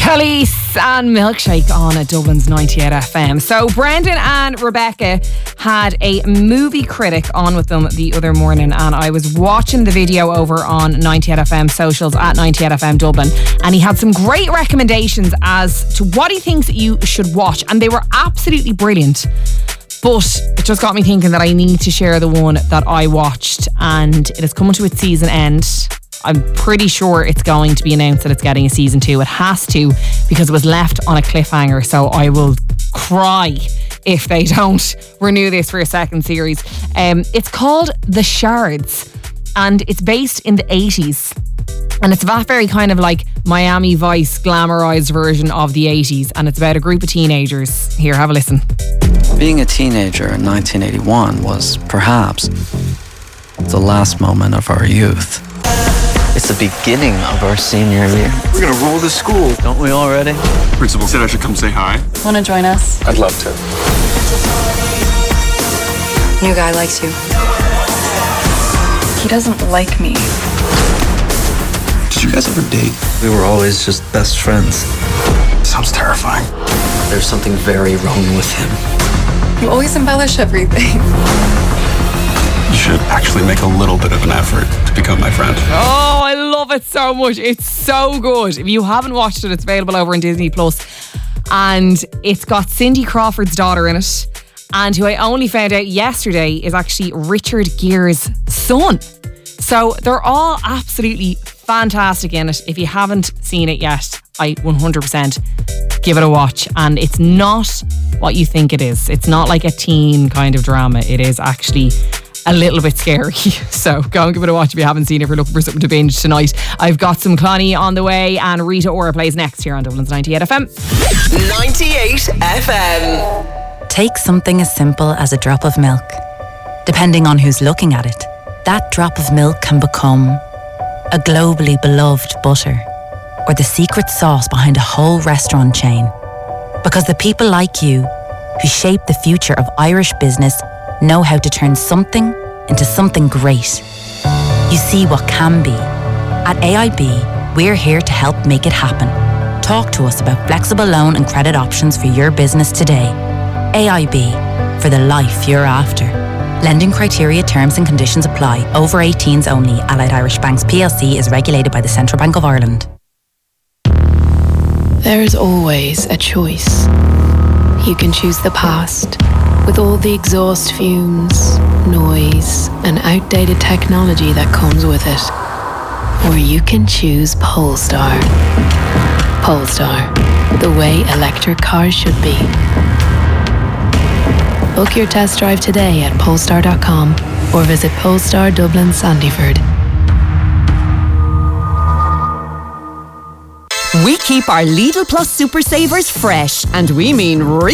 Khalees and Milkshake on Dublin's 98 FM. So Brendan and Rebecca had a movie critic on with them the other morning, and I was watching the video over on 98 FM socials at 98 FM Dublin, and he had some great recommendations as to what he thinks you should watch, and they were absolutely brilliant. But it just got me thinking that I need to share the one that I watched, and it is coming to its season end. I'm pretty sure it's going to be announced that it's getting a season 2. It has to, because it was left on a cliffhanger. So I will cry if they don't renew this for a second series. It's called The Shards, and it's based in the 80s. And it's that very kind of like Miami Vice glamorized version of the 80s. And it's about a group of teenagers. Here, have a listen. Being a teenager in 1981 was perhaps the last moment of our youth. It's the beginning of our senior year. We're gonna roll the school. Don't we already? Principal said I should come say hi. Wanna join us? I'd love to. New guy likes you. He doesn't like me. Did you guys ever date? We were always just best friends. Sounds terrifying. There's something very wrong with him. You always embellish everything. You should actually make a little bit of an effort to become my friend. Oh, I love it so much. It's so good. If you haven't watched it, it's available over on Disney Plus. And it's got Cindy Crawford's daughter in it. And who I only found out yesterday is actually Richard Gere's son. So they're all absolutely fantastic in it. If you haven't seen it yet, I 100% give it a watch. And it's not what you think it is. It's not like a teen kind of drama. It is actually a little bit scary. So go and give it a watch if you haven't seen it, if you're looking for something to binge tonight. I've got some Clonny on the way, and Rita Ora plays next here on Dublin's 98 FM. 98 FM. Take something as simple as a drop of milk. Depending on who's looking at it, that drop of milk can become a globally beloved butter, or the secret sauce behind a whole restaurant chain. Because the people like you, who shape the future of Irish business, know how to turn something into something great. You see what can be. At AIB, we're here to help make it happen. Talk to us about flexible loan and credit options for your business today. AIB, for the life you're after. Lending criteria, terms and conditions apply. Over 18s only. Allied Irish Banks PLC is regulated by the Central Bank of Ireland. There is always a choice. You can choose the past, with all the exhaust fumes, noise, and outdated technology that comes with it. Or you can choose Polestar. Polestar, the way electric cars should be. Book your test drive today at polestar.com or visit Polestar Dublin Sandyford. We keep our Lidl Plus Super Savers fresh, and we mean